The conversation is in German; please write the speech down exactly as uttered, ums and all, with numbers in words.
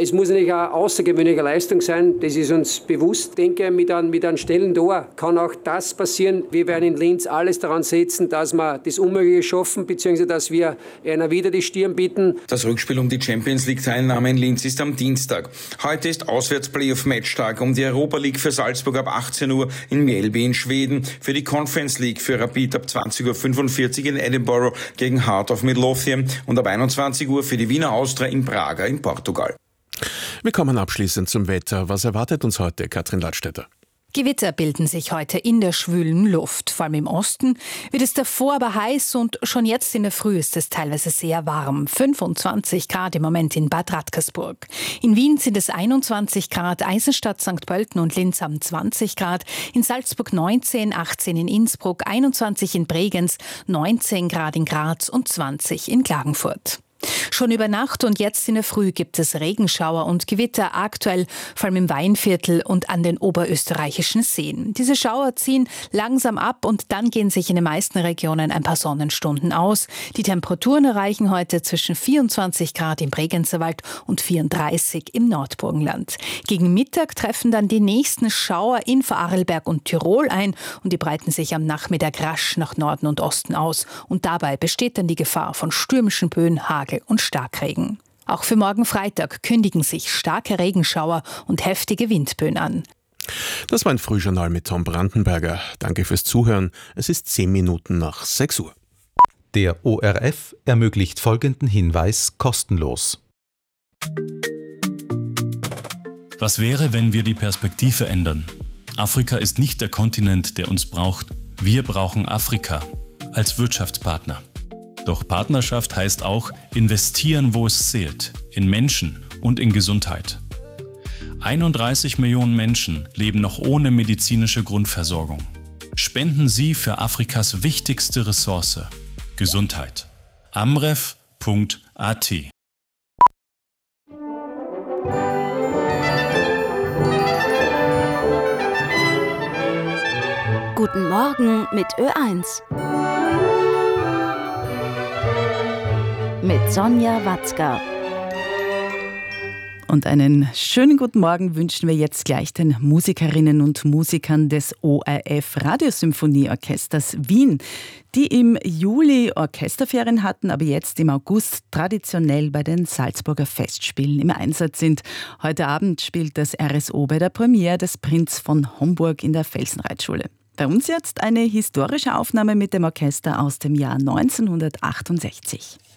Es muss natürlich eine außergewöhnliche Leistung sein, das ist uns bewusst. Ich denke, mit einem, mit einem schnellen Tor kann auch das passieren. Wir werden in Linz alles daran setzen, dass wir das Unmögliche schaffen, beziehungsweise dass wir einer wieder die Stirn bieten. Das Rückspiel um die Champions League-Teilnahme in Linz ist am Dienstag. Heute ist Auswärts-Playoff-Matchtag um die Europa League für Salzburg ab achtzehn Uhr in Mjällby in Schweden, für die Conference League für Rapid ab zwanzig Uhr fünfundvierzig in Edinburgh gegen Heart of Midlothian und ab einundzwanzig Uhr für die Wiener Austria in Braga in Portugal. Wir kommen abschließend zum Wetter. Was erwartet uns heute, Katrin Ladstätter? Gewitter bilden sich heute in der schwülen Luft. Vor allem im Osten wird es davor aber heiß und schon jetzt in der Früh ist es teilweise sehr warm. fünfundzwanzig Grad im Moment in Bad Radkersburg. In Wien sind es einundzwanzig Grad, Eisenstadt, Sankt Pölten und Linz haben zwanzig Grad, in Salzburg neunzehn, achtzehn in Innsbruck, einundzwanzig in Bregenz, neunzehn Grad in Graz und zwanzig in Klagenfurt. Schon über Nacht und jetzt in der Früh gibt es Regenschauer und Gewitter, aktuell vor allem im Weinviertel und an den oberösterreichischen Seen. Diese Schauer ziehen langsam ab und dann gehen sich in den meisten Regionen ein paar Sonnenstunden aus. Die Temperaturen erreichen heute zwischen vierundzwanzig Grad im Bregenzerwald und vierunddreißig im Nordburgenland. Gegen Mittag treffen dann die nächsten Schauer in Vorarlberg und Tirol ein und die breiten sich am Nachmittag rasch nach Norden und Osten aus. Und dabei besteht dann die Gefahr von stürmischen Böen, Hagel und Starkregen. Auch für morgen Freitag kündigen sich starke Regenschauer und heftige Windböen an. Das war ein Frühjournal mit Tom Brandenberger. Danke fürs Zuhören. Es ist zehn Minuten nach sechs Uhr. Der O R F ermöglicht folgenden Hinweis kostenlos. Was wäre, wenn wir die Perspektive ändern? Afrika ist nicht der Kontinent, der uns braucht. Wir brauchen Afrika als Wirtschaftspartner. Doch Partnerschaft heißt auch investieren, wo es zählt, in Menschen und in Gesundheit. einunddreißig Millionen Menschen leben noch ohne medizinische Grundversorgung. Spenden Sie für Afrikas wichtigste Ressource, Gesundheit. amref punkt a t. Guten Morgen mit Ö eins. Mit Sonja Watzka. Und einen schönen guten Morgen wünschen wir jetzt gleich den Musikerinnen und Musikern des O R F Radiosymphonieorchesters Wien, die im Juli Orchesterferien hatten, aber jetzt im August traditionell bei den Salzburger Festspielen im Einsatz sind. Heute Abend spielt das R S O bei der Premiere des Prinz von Homburg in der Felsenreitschule. Bei uns jetzt eine historische Aufnahme mit dem Orchester aus dem Jahr neunzehnhundertachtundsechzig.